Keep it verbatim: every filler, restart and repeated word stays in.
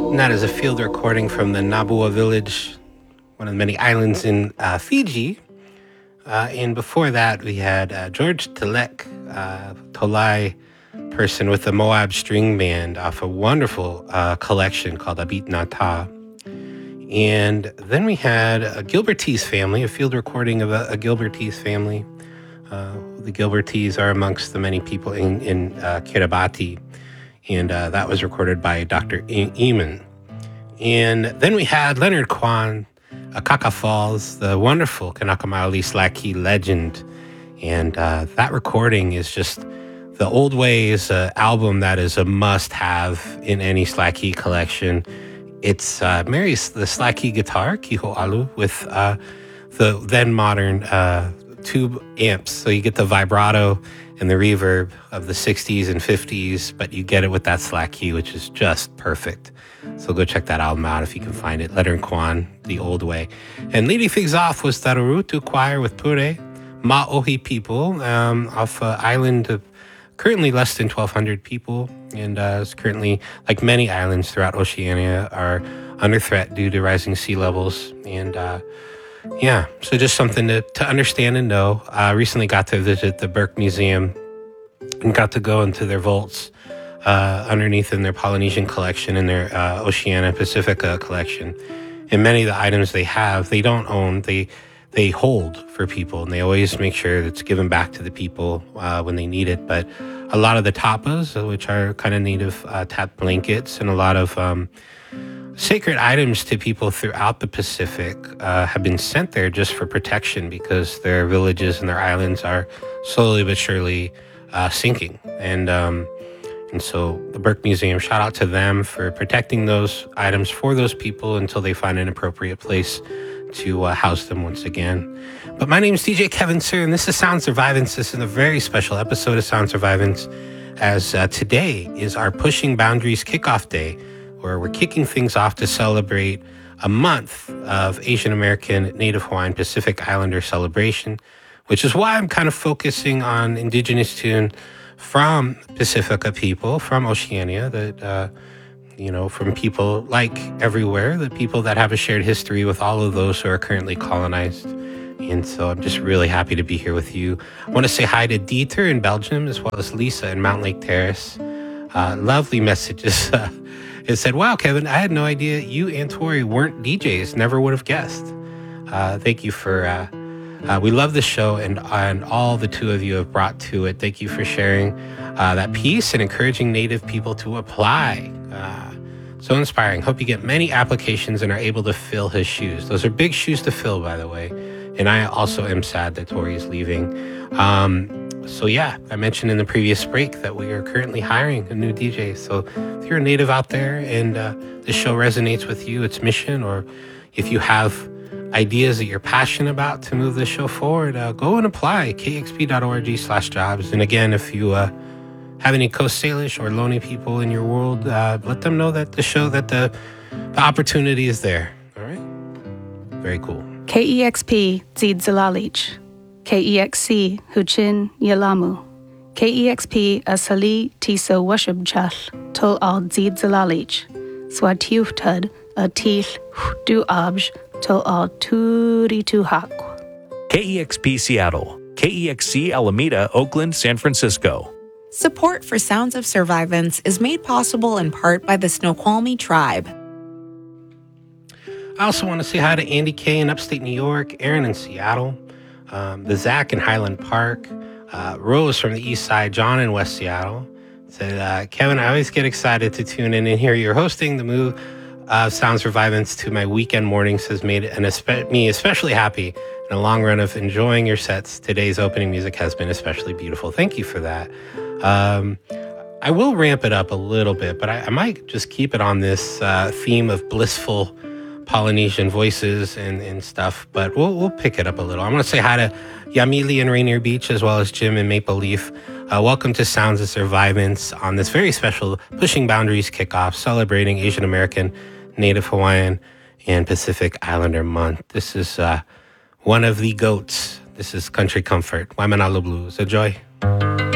And that is a field recording from the Nabua village, one of the many islands in uh, Fiji. Uh, and before that, we had uh, George Telek, uh, Tolai person with the Moab String Band off a wonderful uh, collection called Abit Nata. And then we had a Gilbertese family, a field recording of a, a Gilbertese family. Uh, the Gilbertese are amongst the many people in, in uh, Kiribati. And uh, that was recorded by Doctor E- Eamon. And then we had Leonard Kwan, Akaka Falls, the wonderful Kanaka Maoli Slack-Key legend. And uh, that recording is just the Old Ways uh, album that is a must-have in any Slack-Key collection. It's uh, marries the Slack-Key guitar, Kiho Alu, with uh, the then-modern uh, tube amps. So you get the vibrato and the reverb of the sixties and fifties, but you get it with that Slack-Key, which is just perfect. So go check that album out if you can find it. Leonard Kwan, The Old Way. And leading things off was Tarurutu Choir with Pure, Ma'ohi people, um, off an island of currently less than twelve hundred people. And uh, it's currently, like many islands throughout Oceania, are under threat due to rising sea levels. And uh, yeah, so just something to, to understand and know. I uh, recently got to visit the Burke Museum and got to go into their vaults uh, underneath in their Polynesian collection and their uh, Oceania Pacifica collection. And many of the items they have, they don't own, they they hold for people, and they always make sure it's given back to the people uh, when they need it. But a lot of the tapas, which are kind of native uh, tap blankets, and a lot of um, sacred items to people throughout the Pacific uh, have been sent there just for protection, because their villages and their islands are slowly but surely uh, sinking. And um, and so the Burke Museum, shout out to them for protecting those items for those people until they find an appropriate place to uh, house them once again. But my name is D J Kevin Sir, and this is Sound Survivance. This is a very special episode of Sound Survivance, as uh, today is our Pushing Boundaries Kickoff Day, where we're kicking things off to celebrate a month of Asian American, Native Hawaiian, Pacific Islander celebration, which is why I'm kind of focusing on indigenous tune from Pacifica people, from Oceania, that, uh, you know, from people like everywhere, the people that have a shared history with all of those who are currently colonized. And so I'm just really happy to be here with you. I want to say hi to Dieter in Belgium, as well as Lisa in Mountain Lake Terrace. Uh, lovely messages. Uh, it said, wow, Kevin, I had no idea you and Tori weren't D Js. Never would have guessed. Uh, thank you for, uh, uh, we love the show, and, and all the two of you have brought to it. Thank you for sharing uh, that piece and encouraging Native people to apply. Uh, so inspiring. Hope you get many applications and are able to fill his shoes. Those are big shoes to fill, by the way. And I also am sad that Tori is leaving. Um, so yeah, I mentioned in the previous break that we are currently hiring a new D J. So if you're a Native out there and uh, this show resonates with you, its mission, or if you have ideas that you're passionate about to move this show forward, uh, go and apply, kxp.org slash jobs. And again, if you uh, have any Coast Salish or Lonely people in your world, uh, let them know that the show, that the, the opportunity is there. All right? Very cool. K E X P Zid Zalalich, K E X C Huchin Yalamu, K E X P Asali Tisa Washubchal, Tol Al Zid Zalalich, Swatiuftud Atil Du Abj, Tol Al Turi Tuhak. K E X P Seattle, K E X C Alameda, Oakland, San Francisco. Support for Sounds of Survivance is made possible in part by the Snoqualmie Tribe. I also want to say hi to Andy K in upstate New York, Aaron in Seattle, um, the Zach in Highland Park, uh, Rose from the East Side, John in West Seattle. Said, uh, Kevin, I always get excited to tune in and hear you're hosting. The move of Sound Survivance to my weekend mornings has made an espe- me especially happy. In the long run of enjoying your sets, today's opening music has been especially beautiful. Thank you for that. Um, I will ramp it up a little bit, but I, I might just keep it on this uh, theme of blissful Polynesian voices and, and stuff, but we'll we'll pick it up a little. I want to say hi to Yamili in Rainier Beach, as well as Jim in Maple Leaf. Uh, welcome to Sounds of Survivance on this very special Pushing Boundaries kickoff, celebrating Asian American, Native Hawaiian, and Pacific Islander Month. This is uh, one of the GOATs. This is Country Comfort, Waimanalo Blues. Enjoy.